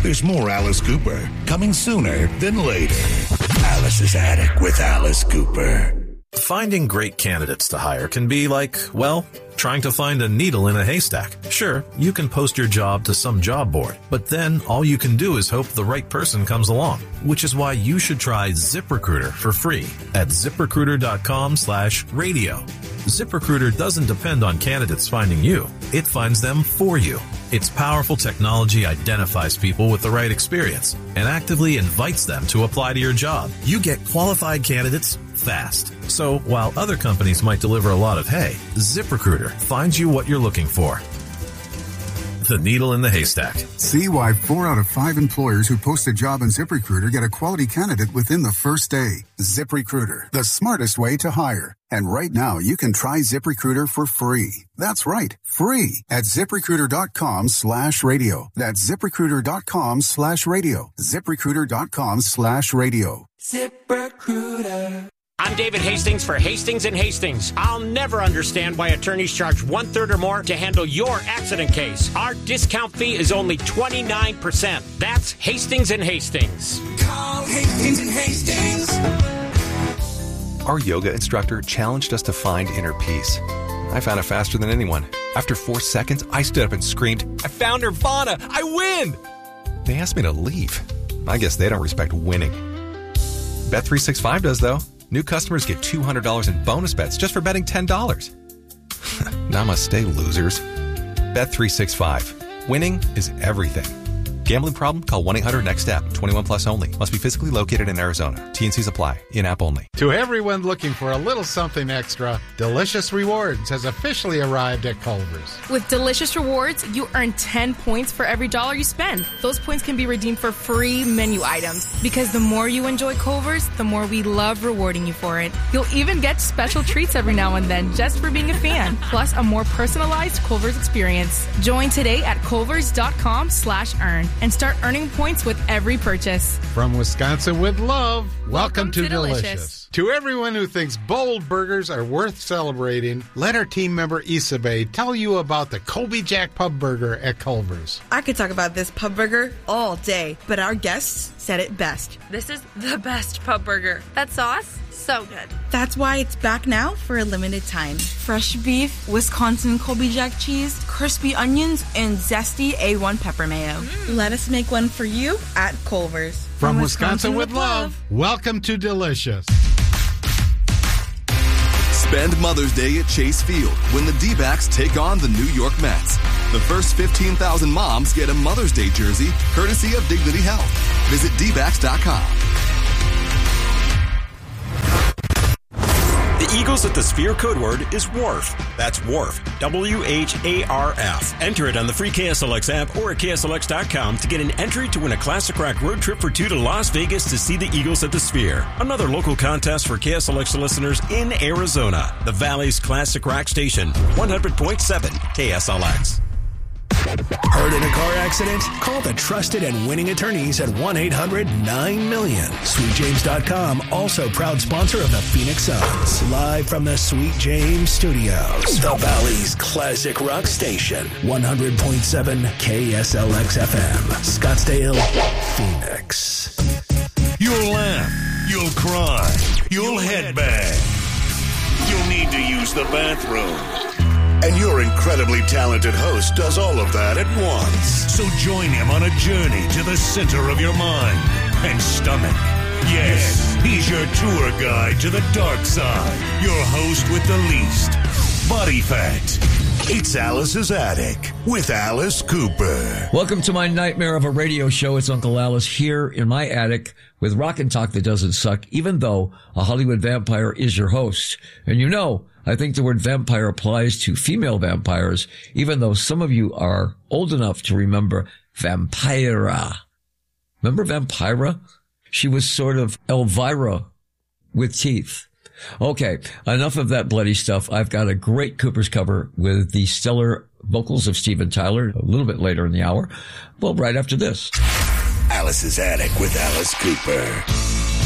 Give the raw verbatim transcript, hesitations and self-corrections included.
There's more Alice Cooper coming sooner than later. Alice's Attic with Alice Cooper. Finding great candidates to hire can be like, well, trying to find a needle in a haystack. Sure, you can post your job to some job board, but then all you can do is hope the right person comes along, which is why you should try ZipRecruiter for free at ZipRecruiter.com slash radio. ZipRecruiter doesn't depend on candidates finding you. It finds them for you. Its powerful technology identifies people with the right experience and actively invites them to apply to your job. You get qualified candidates fast. So while other companies might deliver a lot of hay, ZipRecruiter finds you what you're looking for. The needle in the haystack. See why four out of five employers who post a job on ZipRecruiter get a quality candidate within the first day. ZipRecruiter, the smartest way to hire. And right now, you can try ZipRecruiter for free. That's right, free at ZipRecruiter.com slash radio. That's ZipRecruiter.com slash radio. ZipRecruiter.com slash radio. ZipRecruiter. I'm David Hastings for Hastings and Hastings. I'll never understand why attorneys charge one-third or more to handle your accident case. Our discount fee is only twenty-nine percent. That's Hastings and Hastings. Call Hastings and Hastings. Our yoga instructor challenged us to find inner peace. I found it faster than anyone. After four seconds, I stood up and screamed, I found Nirvana! I win! They asked me to leave. I guess they don't respect winning. Bet three sixty-five does, though. New customers get two hundred dollars in bonus bets just for betting ten dollars. Namaste, losers. Bet three sixty-five. Winning is everything. Gambling problem? Call one eight hundred next step. twenty-one plus only. Must be physically located in Arizona. T and Cs apply. In-app only. To everyone looking for a little something extra, Delicious Rewards has officially arrived at Culver's. With Delicious Rewards, you earn ten points for every dollar you spend. Those points can be redeemed for free menu items. Because the more you enjoy Culver's, the more we love rewarding you for it. You'll even get special treats every now and then just for being a fan. Plus, a more personalized Culver's experience. Join today at Culver's.com slash earn. And start earning points with every purchase. From Wisconsin with love, welcome, welcome to, to Delicious. Delicious. To everyone who thinks bold burgers are worth celebrating, let our team member Isabel tell you about the Colby Jack Pub Burger at Culver's. I could talk about this pub burger all day, but our guests said it best. This is the best pub burger. That sauce? So good. That's why it's back now for a limited time. Fresh beef, Wisconsin Colby Jack cheese, crispy onions, and zesty A one pepper mayo. Mm. Let us make one for you at Culver's. From, From Wisconsin, Wisconsin with love, love, welcome to Delicious. Spend Mother's Day at Chase Field when the D-backs take on the New York Mets. The first fifteen thousand moms get a Mother's Day jersey courtesy of Dignity Health. Visit D backs dot com. The Eagles at the Sphere code word is WARF. That's WARF. W H A R F. Enter it on the free K S L X app or at K S L X dot com to get an entry to win a Classic Rock road trip for two to Las Vegas to see the Eagles at the Sphere. Another local contest for K S L X listeners in Arizona. The Valley's Classic Rock station. one hundred point seven K S L X. Hurt in a car accident? Call the trusted and winning attorneys at one eight hundred nine million. Sweet James dot com, also proud sponsor of the Phoenix Suns. Live from the Sweet James Studios, the Valley's classic rock station. one hundred point seven K S L X F M, Scottsdale, Phoenix. You'll laugh. You'll cry. You'll headbang. You'll need to use the bathroom. And your incredibly talented host does all of that at once. So join him on a journey to the center of your mind and stomach. Yes, he's your tour guide to the dark side. Your host with the least body fat. It's Alice's Attic with Alice Cooper. Welcome to my nightmare of a radio show. It's Uncle Alice here in my attic with rock and talk that doesn't suck, even though a Hollywood vampire is your host. And you know, I think the word vampire applies to female vampires, even though some of you are old enough to remember Vampira. Remember Vampira? She was sort of Elvira with teeth. Okay, enough of that bloody stuff. I've got a great Cooper's cover with the stellar vocals of Steven Tyler a little bit later in the hour. Well, right after this. Alice's Attic with Alice Cooper.